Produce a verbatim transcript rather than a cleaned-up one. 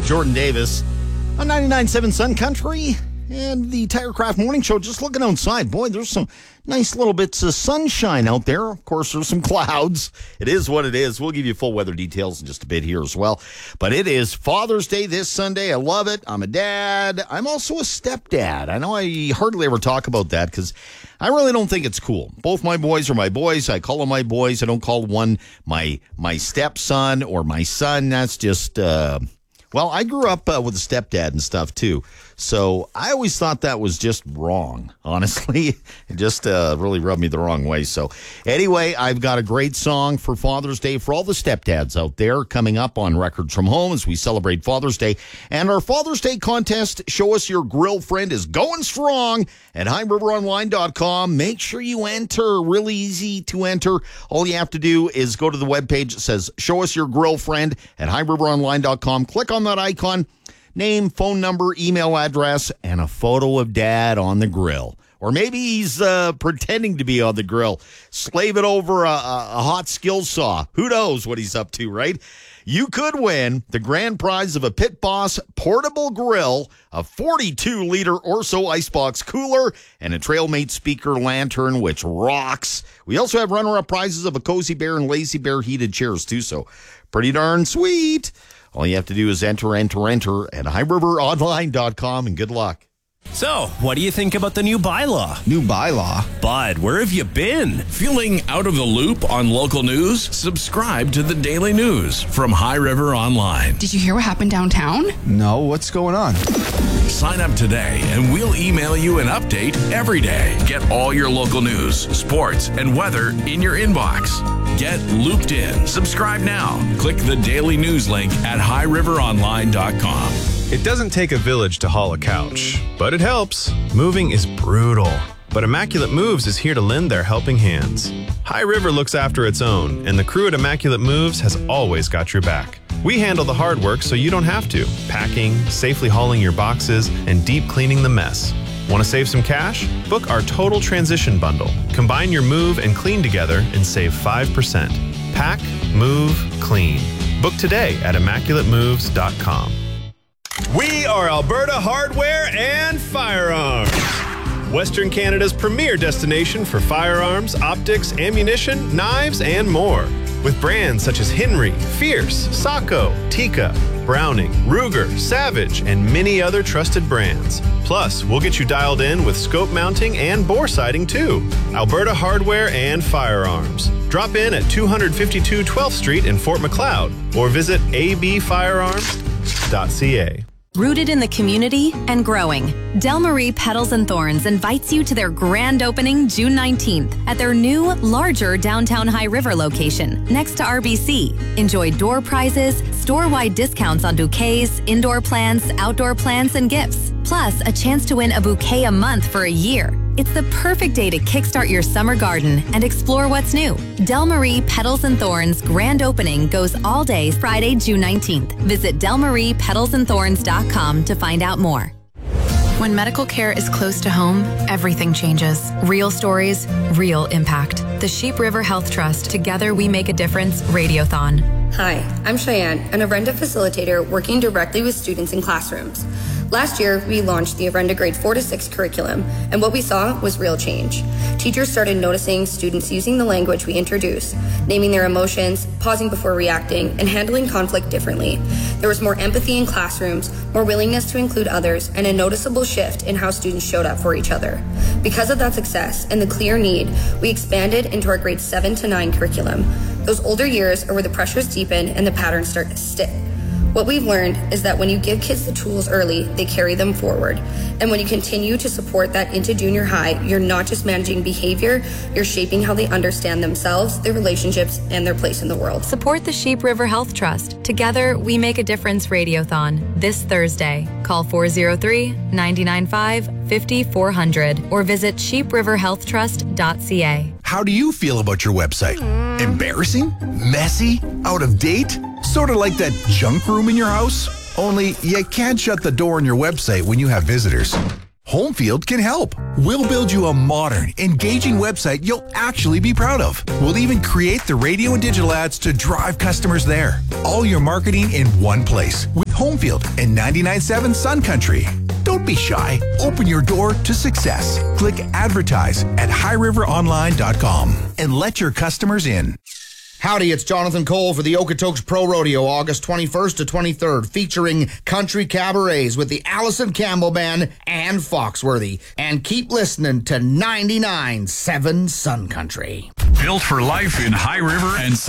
Jordan Davis on ninety-nine point seven Sun Country and the Tirecraft Morning Show. Just looking outside, boy, there's some nice little bits of sunshine out there. Of course, there's some clouds. It is what it is. We'll give you full weather details in just a bit here as well. But it is Father's Day this Sunday. I love it. I'm a dad. I'm also a stepdad. I know I hardly ever talk about that because I really don't think it's cool. Both my boys are my boys. I call them my boys. I don't call one my my stepson or my son. That's just... Uh, Well, I grew up uh, with a stepdad and stuff, too. So I always thought that was just wrong, honestly. It just uh, really rubbed me the wrong way. So anyway, I've got a great song for Father's Day for all the stepdads out there coming up on Records from Home as we celebrate Father's Day. And our Father's Day contest, Show Us Your Grill Friend, is going strong at high river online dot com. Make sure you enter. Really easy to enter. All you have to do is go to the webpage that says Show Us Your Grill Friend at high river online dot com. Click on that icon, name, phone number, email address, and a photo of dad on the grill. Or maybe he's uh, pretending to be on the grill. Slave it over a, a, a hot skill saw. Who knows what he's up to, right? You could win the grand prize of a Pit Boss portable grill, a forty-two liter Orso Icebox cooler, and a Trailmate speaker lantern, which rocks. We also have runner-up prizes of a Cozy Bear and Lazy Bear heated chairs, too, so pretty darn sweet. All you have to do is enter, enter, enter at high river online dot com, and good luck. So, what do you think about the new bylaw? New bylaw? Bud, where have you been? Feeling out of the loop on local news? Subscribe to the Daily News from High River Online. Did you hear what happened downtown? No, what's going on? Sign up today and we'll email you an update every day. Get all your local news, sports, and weather in your inbox. Get looped in. Subscribe now. Click the Daily News link at high river online dot com. It doesn't take a village to haul a couch, but it helps. Moving is brutal, but Immaculate Moves is here to lend their helping hands. High River looks after its own, and the crew at Immaculate Moves has always got your back. We handle the hard work so you don't have to. Packing, safely hauling your boxes, and deep cleaning the mess. Want to save some cash? Book our Total Transition Bundle. Combine your move and clean together and save five percent. Pack, move, clean. Book today at immaculate moves dot com. We are Alberta Hardware and Firearms, Western Canada's premier destination for firearms, optics, ammunition, knives, and more. With brands such as Henry, Fierce, Sako, Tika, Browning, Ruger, Savage, and many other trusted brands. Plus, we'll get you dialed in with scope mounting and bore sighting too. Alberta Hardware and Firearms. Drop in at two fifty-two twelfth Street in Fort Macleod or visit a b firearms dot c a. Rooted in the community and growing, Del Marie Petals and Thorns invites you to their grand opening June nineteenth at their new, larger downtown High River location next to R B C. Enjoy door prizes, store-wide discounts on bouquets, indoor plants, outdoor plants, and gifts. Plus, a chance to win a bouquet a month for a year. It's the perfect day to kickstart your summer garden and explore what's new. Del Marie Petals and Thorns grand opening goes all day Friday, June nineteenth. Visit del marie petals and thorns dot com to find out more. When medical care is close to home, everything changes. Real stories, real impact. The Sheep River Health Trust, Together We Make a Difference Radiothon. Hi, I'm Cheyenne, an Arenda facilitator working directly with students in classrooms. Last year, we launched the Arenda Grade four to six curriculum, and what we saw was real change. Teachers started noticing students using the language we introduced, naming their emotions, pausing before reacting, and handling conflict differently. There was more empathy in classrooms, more willingness to include others, and a noticeable shift in how students showed up for each other. Because of that success and the clear need, we expanded into our grades seven to nine curriculum. Those older years are where the pressures deepen and the patterns start to stick. What we've learned is that when you give kids the tools early, they carry them forward. And when you continue to support that into junior high, you're not just managing behavior, you're shaping how they understand themselves, their relationships, and their place in the world. Support the Sheep River Health Trust. Together We Make a Difference Radiothon this Thursday. Call four oh three, nine nine five, five four zero zero or visit sheep river health trust dot c a. How do you feel about your website? Embarrassing? Messy? Out of date? Sort of like that junk room in your house? Only you can't shut the door on your website when you have visitors. Homefield can help. We'll build you a modern, engaging website you'll actually be proud of. We'll even create the radio and digital ads to drive customers there. All your marketing in one place with Homefield, and ninety-nine point seven Sun Country. Don't be shy. Open your door to success. Click advertise at high river online dot com and let your customers in. Howdy, it's Jonathan Cole for the Okotoks Pro Rodeo, August twenty-first to twenty-third, featuring country cabarets with the Allison Campbell Band and Foxworthy. And keep listening to ninety-nine point seven Sun Country. Built for life in High River and